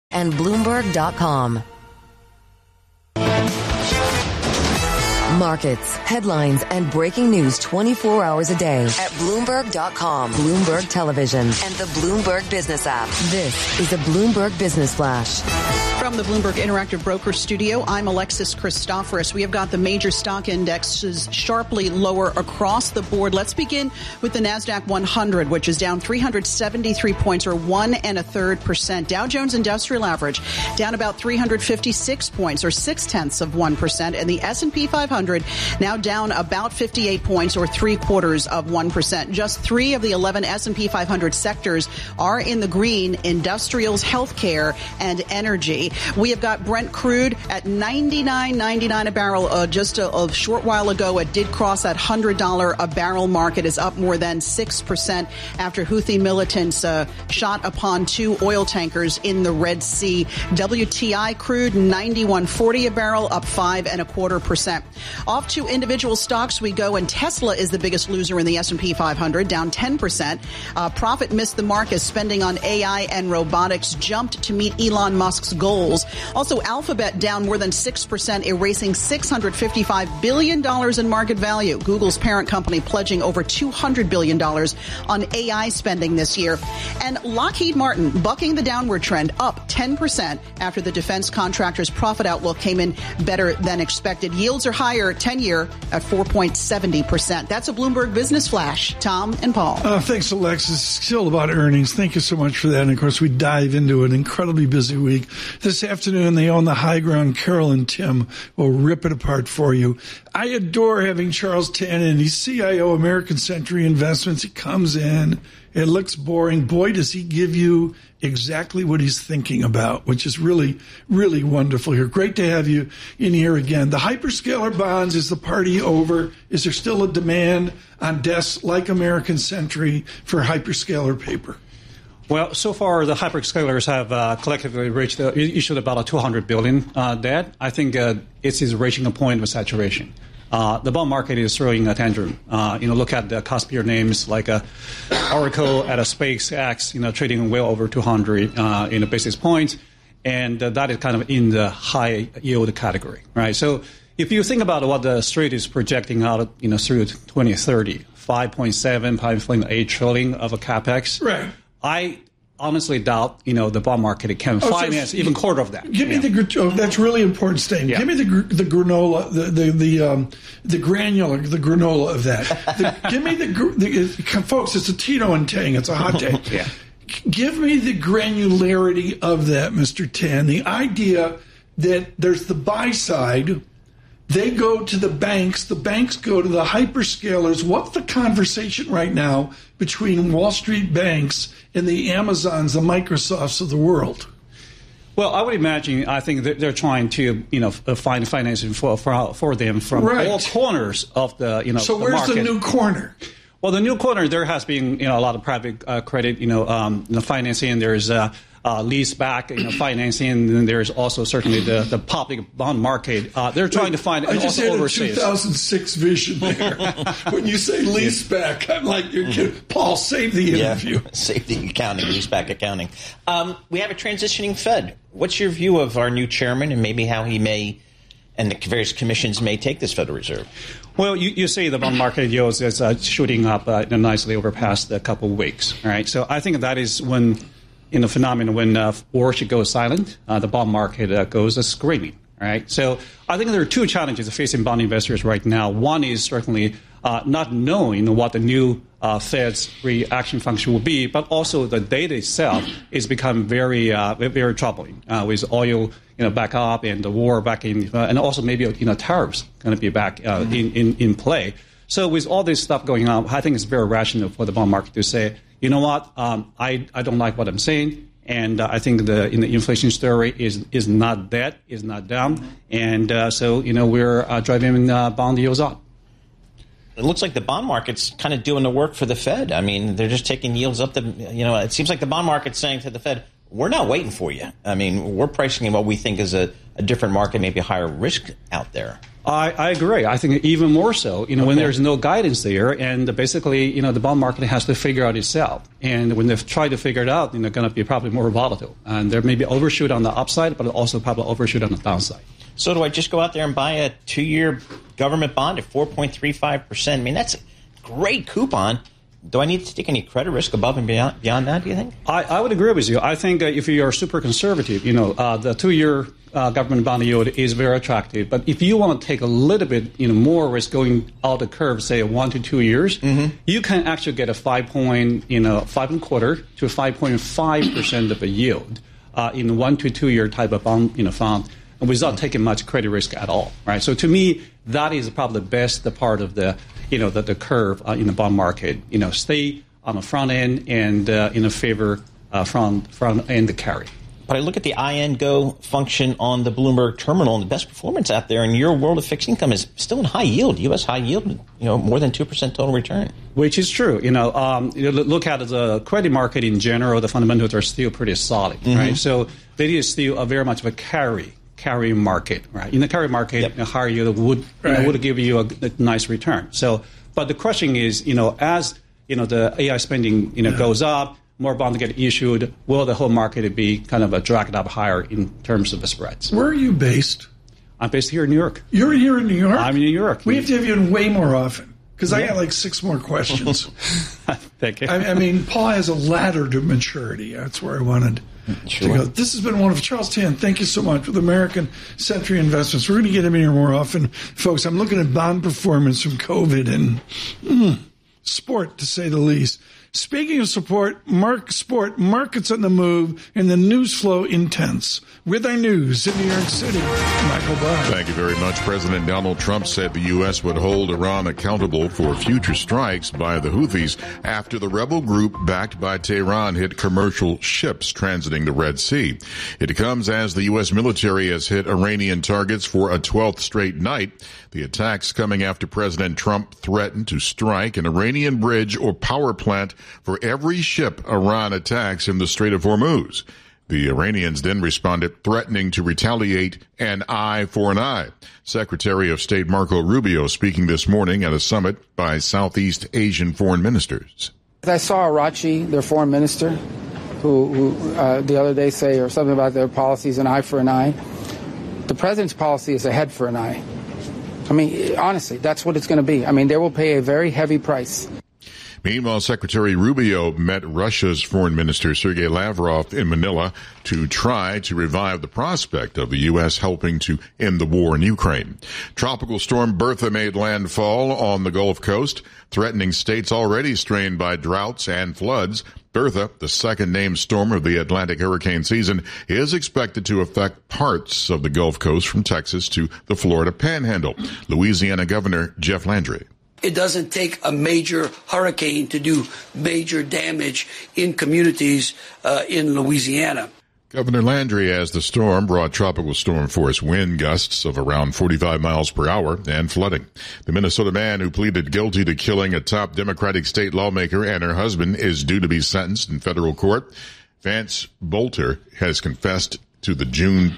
and Bloomberg.com. Markets, headlines, and breaking news 24 hours a day at Bloomberg.com, Bloomberg Television, and the Bloomberg Business app. This is a Bloomberg Business Flash. From the Bloomberg Interactive Broker Studio, I'm Alexis Christoforous. We have got the major stock indexes sharply lower across the board. Let's begin with the NASDAQ 100, which is down 373 points, or 1 1/3%. Dow Jones Industrial Average down about 356 points, or 0.6%. And the S&P 500 now down about 58 points, or 0.75%. Just 3 of the 11 S&P 500 sectors are in the green: industrials, healthcare, and energy. We have got Brent crude at $99.99 a barrel. Just a short while ago, it did cross that $100 a barrel mark. It is up more than 6% after Houthi militants shot upon 2 oil tankers in the Red Sea. WTI crude $91.40 a barrel, up 5.25%. Off to individual stocks we go, and Tesla is the biggest loser in the S&P 500, down 10%. Profit missed the mark as spending on AI and robotics jumped to meet Elon Musk's goals. Also, Alphabet down more than 6%, erasing $655 billion in market value. Google's parent company pledging over $200 billion on AI spending this year. And Lockheed Martin bucking the downward trend, up 10% after the defense contractor's profit outlook came in better than expected. Yields are higher 10-year at 4.70%. That's a Bloomberg Business Flash. Tom and Paul. Thanks, Alexis. Still about earnings. Thank you so much for that. And, of course, we dive into an incredibly busy week. This afternoon, they own the high ground. Carol and Tim will rip it apart for you. I adore having Charles Tannen. He's CIO, American Century Investments. He comes in. It looks boring. Boy, does he give you exactly what he's thinking about, which is really, really wonderful here. Great to have you in here again. The hyperscaler bonds, is the party over? Is there still a demand on desks like American Century for hyperscaler paper? Well, so far the hyperscalers have collectively issued about a $200 billion debt. I think it is reaching a point of saturation. The bond market is throwing a tantrum. Look at the Cospier names like Oracle at a SpaceX, trading well over 200 basis points, and that is kind of in the high yield category, right? So if you think about what the street is projecting out, through 2030, 5.8 trillion of a capex, right? I honestly doubt, the bond market can finance even quarter of that. Give me that's really important statement. Yeah. Give me the granola, the granola of that. Give me the folks. It's a Tito and Tang. It's a hot take. Yeah. Give me the granularity of that, Mr. Tan. The idea that there's the buy side. They go to the banks go to the hyperscalers. What's the conversation right now between Wall Street banks and the Amazons, the Microsofts of the world? Well, I would imagine, I think they're trying to, find financing for them from all corners of the, So the where's market. the new corner? Well, the new corner, there has been, a lot of private credit, financing. There's lease back financing, and there's also certainly the public bond market. They're trying to find. I just had overseas. a 2006 vision there. When you say lease back, I'm like, you're kidding. Paul, save the interview. Yeah, save the accounting, lease back accounting. We have a transitioning Fed. What's your view of our new chairman and maybe how he may and the various commissions may take this Federal Reserve? Well, you see the bond market yields is shooting up nicely over past a couple of weeks. All right, so I think that is when. In the phenomenon when Wall Street goes silent, the bond market goes screaming. Right. So I think there are two challenges facing bond investors right now. One is certainly not knowing what the new Fed's reaction function will be, but also the data itself is become very, very troubling with oil, back up and the war back in, and also maybe tariffs going to be back in play. So with all this stuff going on, I think it's very rational for the bond market to say, you know what, I don't like what I'm saying. And I think the inflation story is not dead, is not down. And so, we're driving bond yields up. It looks like the bond market's kind of doing the work for the Fed. I mean, they're just taking yields up. It seems like the bond market's saying to the Fed, we're not waiting for you. I mean, we're pricing in what we think is a different market, maybe a higher risk out there. I agree. I think even more so, when there's no guidance there, and basically, the bond market has to figure out itself. And when they try to figure it out, going to be probably more volatile. And there may be overshoot on the upside, but also probably overshoot on the downside. So do I just go out there and buy a 2-year government bond at 4.35%? I mean, that's a great coupon. Do I need to take any credit risk above and beyond that, do you think? I would agree with you. I think if you are super conservative, the 2-year government bond yield is very attractive. But if you want to take a little bit more risk going out the curve, say 1 to 2 years, you can actually get a 5.25 to 5.5% of a yield in 1 to 2 year type of bond, fund, without taking much credit risk at all, right? So to me, that is probably the best part of the the curve in the bond market. Stay on the front end and in favor front end carry. But I look at the IN-GO function on the Bloomberg terminal, and the best performance out there in your world of fixed income is still in high yield, U.S. high yield, more than 2% total return. Which is true. Look at the credit market in general, the fundamentals are still pretty solid, right? So it is still very much of a carry market, right? In the carry market, a higher yield would give you a nice return. So, but the question is, as the AI spending goes up, more bonds get issued, will the whole market be kind of dragged up higher in terms of the spreads? Where are you based? I'm based here in New York. You're here in New York? I'm in New York. We have to have you in way more often, because I got like 6 more questions. Thank you. I mean, Paul has a ladder to maturity. That's where I wanted to go. This has been wonderful. Charles Tan, thank you so much with American Century Investments. We're going to get him in here more often. Folks, I'm looking at bond performance from COVID and sport, to say the least. Speaking of sport, markets on the move, and the news flow intense. With our news in New York City, Michael Barr. Thank you very much. President Donald Trump said the U.S. would hold Iran accountable for future strikes by the Houthis after the rebel group backed by Tehran hit commercial ships transiting the Red Sea. It comes as the U.S. military has hit Iranian targets for a 12th straight night. The attacks coming after President Trump threatened to strike an Iranian bridge or power plant for every ship Iran attacks in the Strait of Hormuz. The Iranians then responded, threatening to retaliate an eye for an eye. Secretary of State Marco Rubio speaking this morning at a summit by Southeast Asian foreign ministers. I saw Arachi, their foreign minister, who the other day say or something about their policies, an eye for an eye. The president's policy is a head for an eye. I mean, honestly, that's what it's going to be. I mean, they will pay a very heavy price. Meanwhile, Secretary Rubio met Russia's Foreign Minister Sergei Lavrov in Manila to try to revive the prospect of the U.S. helping to end the war in Ukraine. Tropical storm Bertha made landfall on the Gulf Coast, threatening states already strained by droughts and floods. Bertha, the second named storm of the Atlantic hurricane season, is expected to affect parts of the Gulf Coast from Texas to the Florida Panhandle. Louisiana Governor Jeff Landry. It doesn't take a major hurricane to do major damage in communities in Louisiana. Governor Landry, as the storm brought tropical storm force wind gusts of around 45 miles per hour and flooding. The Minnesota man who pleaded guilty to killing a top Democratic state lawmaker and her husband is due to be sentenced in federal court. Vance Bolter has confessed to the June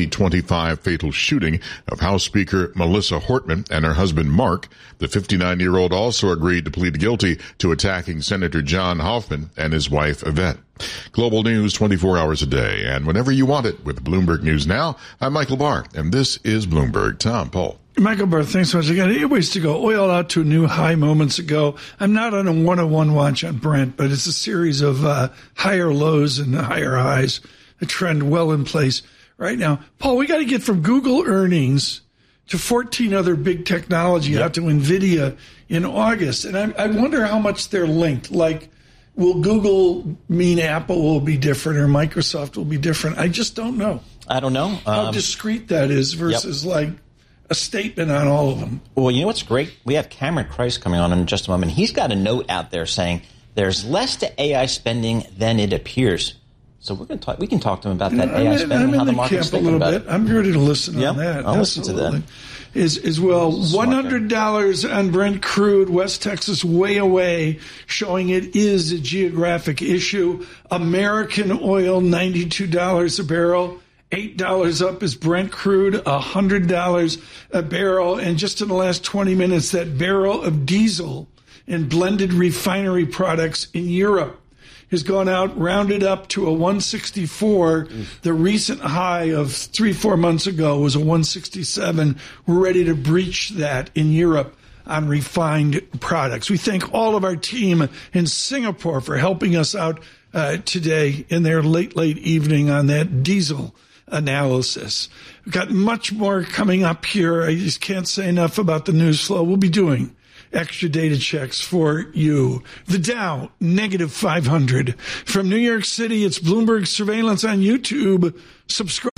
2025 fatal shooting of House Speaker Melissa Hortman and her husband Mark. The 59-year-old also agreed to plead guilty to attacking Senator John Hoffman and his wife Yvette. Global news 24 hours a day and whenever you want it with Bloomberg News Now. I'm Michael Barr, and this is Bloomberg. Tom Paul. Michael Barr, thanks so much. I got 8 ways to go. Oil out to a new high moments ago. I'm not on a 101 watch on Brent, but it's a series of higher lows and higher highs. A trend well in place right now. Paul, we got to get from Google earnings to 14 other big technology out to NVIDIA in August. And I wonder how much they're linked. Like, will Google mean Apple will be different or Microsoft will be different? I just don't know. I don't know. How discrete that is versus like a statement on all of them. Well, you know what's great? We have Cameron Kreis coming on in just a moment. He's got a note out there saying there's less to AI spending than it appears. So we're going to talk. We can talk to him about that AI spending, how the market's thinking about it. I'm ready to listen on that. I'll listen to that. As well, $100 on Brent crude, West Texas way away, showing it is a geographic issue. American oil, $92 a barrel. $8 up is Brent crude, $100 a barrel. And just in the last 20 minutes, that barrel of diesel and blended refinery products in Europe has gone out, rounded up to a 164. The recent high of 3-4 months ago was a 167. We're ready to breach that in Europe on refined products. We thank all of our team in Singapore for helping us out today in their late evening on that diesel analysis. We've got much more coming up here. I just can't say enough about the news flow. We'll be doing extra data checks for you. The Dow, negative 500. From New York City, it's Bloomberg Surveillance on YouTube. Subscribe.